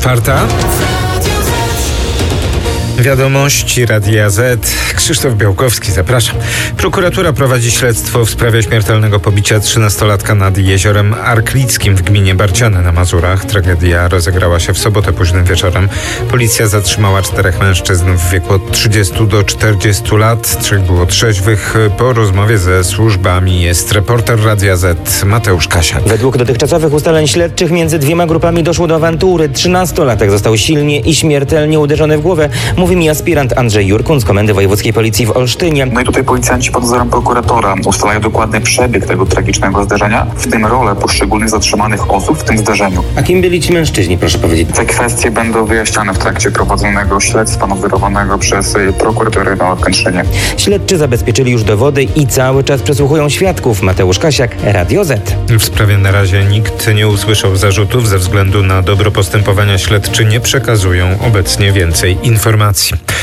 4. Wiadomości Radia Z. Krzysztof Białkowski, zapraszam. Prokuratura prowadzi śledztwo w sprawie śmiertelnego pobicia 13-latka nad jeziorem Arklickim w gminie Barciany na Mazurach. Tragedia rozegrała się w sobotę późnym wieczorem. Policja zatrzymała 4 mężczyzn w wieku od 30 do 40 lat. 3 było trzeźwych. Po rozmowie ze służbami jest reporter Radia Z Mateusz Kasiak. Według dotychczasowych ustaleń śledczych między dwiema grupami doszło do awantury. 13-latek został silnie i śmiertelnie uderzony w głowę. Mówi mi aspirant Andrzej Jurkun z Komendy Wojewódzkiej Policji w Olsztynie. No i tutaj policjanci pod nadzorem prokuratora ustalają dokładny przebieg tego tragicznego zdarzenia, w tym rolę poszczególnych zatrzymanych osób w tym zdarzeniu. A kim byli ci mężczyźni, proszę powiedzieć? Te kwestie będą wyjaśniane w trakcie prowadzonego śledztwa nadzorowanego przez prokuraturę na Kętrzynie. Śledczy zabezpieczyli już dowody i cały czas przesłuchują świadków. Mateusz Kasiak, Radio Z. W sprawie na razie nikt nie usłyszał zarzutów. Ze względu na dobro postępowania śledczy nie przekazują obecnie więcej informacji.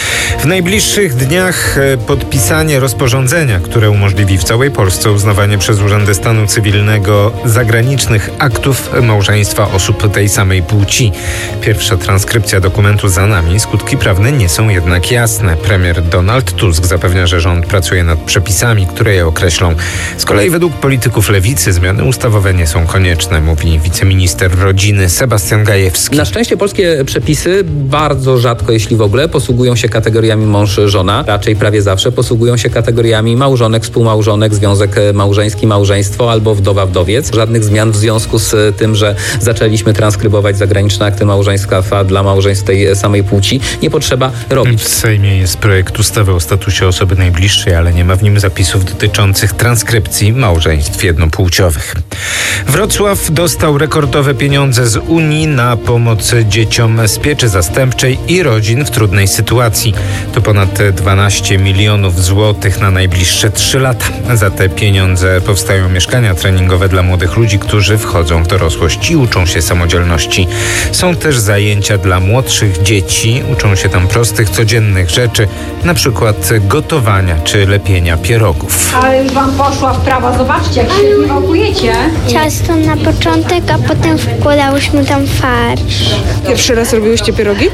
W najbliższych dniach podpisanie rozporządzenia, które umożliwi w całej Polsce uznawanie przez urzędy stanu cywilnego zagranicznych aktów małżeństwa osób tej samej płci. Pierwsza transkrypcja dokumentu za nami. Skutki prawne nie są jednak jasne. Premier Donald Tusk zapewnia, że rząd pracuje nad przepisami, które je określą. Z kolei według polityków lewicy zmiany ustawowe nie są konieczne, mówi wiceminister rodziny Sebastian Gajewski. Na szczęście polskie przepisy bardzo rzadko, jeśli w ogóle, posługują się kategoriami mąż-żona. Raczej prawie zawsze posługują się kategoriami małżonek, współmałżonek, związek małżeński, małżeństwo albo wdowa-wdowiec. Żadnych zmian w związku z tym, że zaczęliśmy transkrybować zagraniczne akty małżeństwa dla małżeństw tej samej płci, nie potrzeba robić. W Sejmie jest projekt ustawy o statusie osoby najbliższej, ale nie ma w nim zapisów dotyczących transkrypcji małżeństw jednopłciowych. Wrocław dostał rekordowe pieniądze z Unii na pomoc dzieciom z pieczy zastępczej i rodzin w trudnej sytuacji. To ponad 12 milionów złotych na najbliższe 3 lata. Za te pieniądze powstają mieszkania treningowe dla młodych ludzi, którzy wchodzą w dorosłość i uczą się samodzielności. Są też zajęcia dla młodszych dzieci. Uczą się tam prostych, codziennych rzeczy, na przykład gotowania czy lepienia pierogów. Ale już wam poszła wprawa, zobaczcie, jak świetnie wałkujecie. Ciasto na początek, a potem wkładałyśmy tam farsz. Pierwszy raz robiłyście pierogi?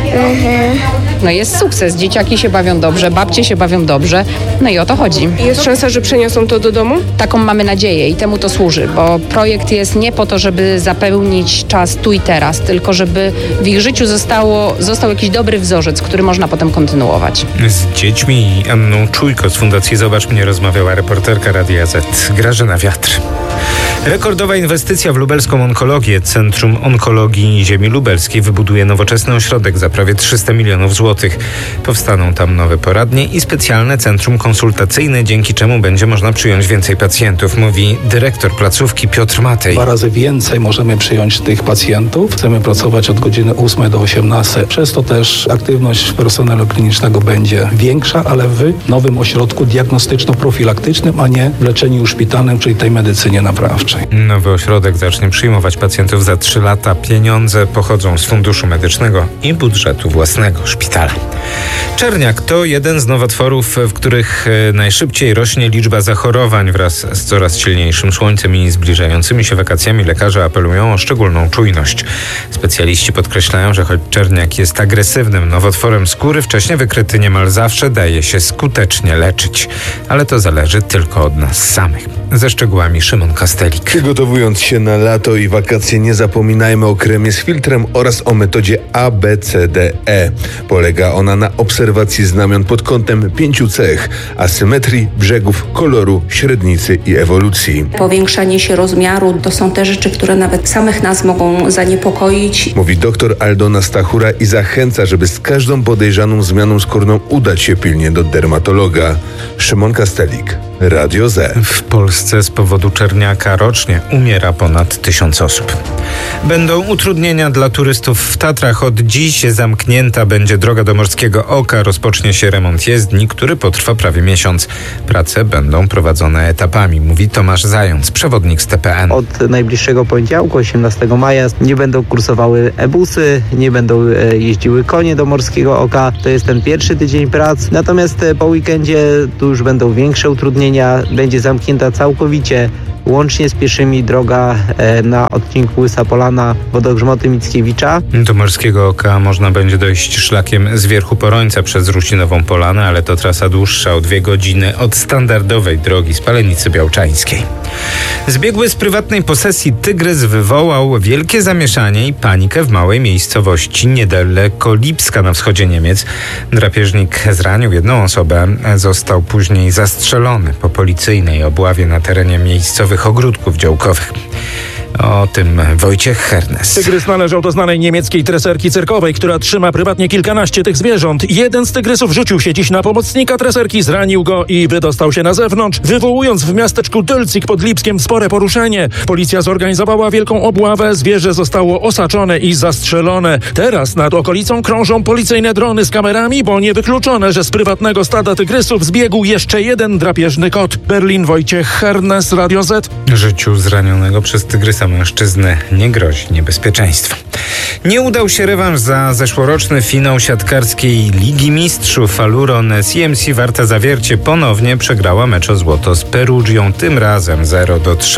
No jest sukces, dzieciaki się bawią dobrze, babcie się bawią dobrze, no i o to chodzi. Jest szansa, że przeniosą to do domu? Taką mamy nadzieję i temu to służy, bo projekt jest nie po to, żeby zapełnić czas tu i teraz, tylko żeby w ich życiu został jakiś dobry wzorzec, który można potem kontynuować. Z dziećmi i Anną Czujko z Fundacji Zobacz Mnie rozmawiała reporterka Radia Z Grażyna Wiatr. Rekordowa inwestycja w lubelską onkologię. Centrum Onkologii Ziemi Lubelskiej wybuduje nowoczesny ośrodek za prawie 300 milionów złotych. Powstaną tam nowe poradnie i specjalne centrum konsultacyjne, dzięki czemu będzie można przyjąć więcej pacjentów, mówi dyrektor placówki Piotr Matej. 2 razy więcej możemy przyjąć tych pacjentów. Chcemy pracować od godziny 8 do 18. Przez to też aktywność personelu klinicznego będzie większa, ale w nowym ośrodku diagnostyczno-profilaktycznym, a nie w leczeniu szpitalnym, czyli tej medycynie naprawczej. Nowy ośrodek zacznie przyjmować pacjentów za 3 lata. Pieniądze pochodzą z Funduszu Medycznego i budżetu własnego szpitala. Czerniak to jeden z nowotworów, w których najszybciej rośnie liczba zachorowań. Wraz z coraz silniejszym słońcem i zbliżającymi się wakacjami lekarze apelują o szczególną czujność. Specjaliści podkreślają, że choć czerniak jest agresywnym nowotworem skóry, wcześnie wykryty niemal zawsze daje się skutecznie leczyć. Ale to zależy tylko od nas samych. Ze szczegółami Szymon Kastelik. Przygotowując się na lato i wakacje, nie zapominajmy o kremie z filtrem oraz o metodzie ABCDE. Polega ona na obserwacji znamion pod kątem 5 cech: asymetrii, brzegów, koloru, średnicy i ewolucji. Powiększanie się rozmiaru to są te rzeczy, które nawet samych nas mogą zaniepokoić. Mówi dr Aldona Stachura i zachęca, żeby z każdą podejrzaną zmianą skórną udać się pilnie do dermatologa. Szymon Kastelik, Radio Z. W Polsce z powodu czerniaka rocznie umiera ponad 1000 osób. Będą utrudnienia dla turystów w Tatrach. Od dziś zamknięta będzie droga do Morskiego Oka. Rozpocznie się remont jezdni, który potrwa prawie miesiąc. Prace będą prowadzone etapami, mówi Tomasz Zając, przewodnik z TPN. Od najbliższego poniedziałku, 18 maja, nie będą kursowały e-busy, nie będą jeździły konie do Morskiego Oka. To jest ten pierwszy tydzień prac. Natomiast po weekendzie tu już będą większe utrudnienia. Będzie zamknięta całkowicie, łącznie z pieszymi droga na odcinku Łysa Polana, Wodogrzmoty Mickiewicza. Do Morskiego Oka można będzie dojść szlakiem z Wierchu Porońca przez Rusinową Polanę, ale to trasa dłuższa o 2 godziny od standardowej drogi z Palenicy Białczańskiej. Zbiegły z prywatnej posesji tygrys wywołał wielkie zamieszanie i panikę w małej miejscowości niedaleko Lipska na wschodzie Niemiec. Drapieżnik zranił jedną osobę, został później zastrzelony po policyjnej obławie na terenie miejscowych ogródków działkowych. O tym Wojciech Hernes. Tygrys należał do znanej niemieckiej treserki cyrkowej, która trzyma prywatnie kilkanaście tych zwierząt. Jeden z tygrysów rzucił się dziś na pomocnika treserki, zranił go i wydostał się na zewnątrz, wywołując w miasteczku Dylcik pod Lipskiem spore poruszenie. Policja zorganizowała wielką obławę, zwierzę zostało osaczone i zastrzelone. Teraz nad okolicą krążą policyjne drony z kamerami, bo niewykluczone, że z prywatnego stada tygrysów zbiegł jeszcze jeden drapieżny kot. Berlin, Wojciech Hernes, Radio Z. Życiu zranionego przez tygrysa mężczyzny nie grozi niebezpieczeństwo. Nie udał się rewanż za zeszłoroczny finał siatkarskiej Ligi Mistrzów. Aluron CMC Warta Zawiercie ponownie przegrała mecz o złoto z Perugią, tym razem 0-3.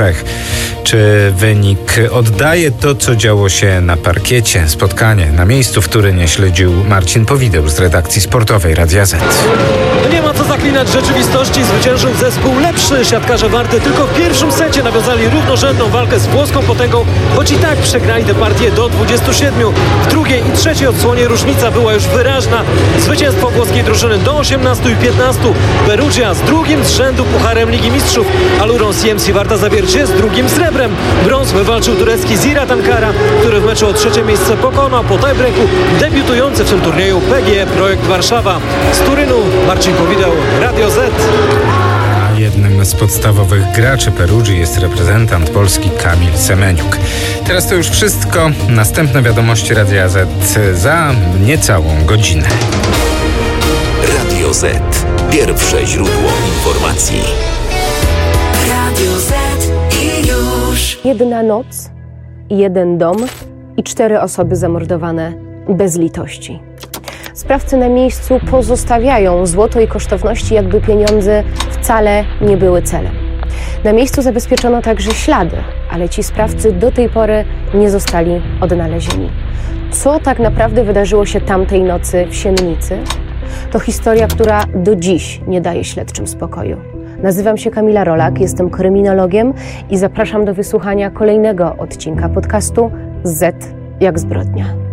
Czy wynik oddaje to, co działo się na parkiecie? Spotkanie na miejscu, w Turynie śledził Marcin Powideł z redakcji sportowej Radia Z. Nie ma co zaklinać rzeczywistości. Zwyciężył zespół lepszy. Siatkarze Warty tylko w pierwszym secie nawiązali równorzędną walkę z włoską potęgą, choć i tak przegrali tę partię do 27. W drugiej i trzeciej odsłonie różnica była już wyraźna. Zwycięstwo włoskiej drużyny do 18 i 15. Perugia z drugim z rzędu pucharem Ligi Mistrzów. Aluron CMC Warta Zawiercie z drugim srebrem. Brąz wywalczył turecki Ziraat Ankara, który w meczu o trzecie miejsce pokonał po tiebreaku debiutujący w tym turnieju PGE Projekt Warszawa. Z Turynu Marcin Powideł, Radio Z. Jednym z podstawowych graczy Perugii jest reprezentant Polski Kamil Semeniuk. Teraz to już wszystko. Następne wiadomości Radia Z za niecałą godzinę. Radio Z. Pierwsze źródło informacji. Radio Z i już. Jedna noc, jeden dom i 4 osoby zamordowane bez litości. Sprawcy na miejscu pozostawiają złoto i kosztowności, jakby pieniądze wcale nie były celem. Na miejscu zabezpieczono także ślady, ale ci sprawcy do tej pory nie zostali odnalezieni. Co tak naprawdę wydarzyło się tamtej nocy w Siennicy? To historia, która do dziś nie daje śledczym spokoju. Nazywam się Kamila Rolak, jestem kryminologiem i zapraszam do wysłuchania kolejnego odcinka podcastu Z jak zbrodnia.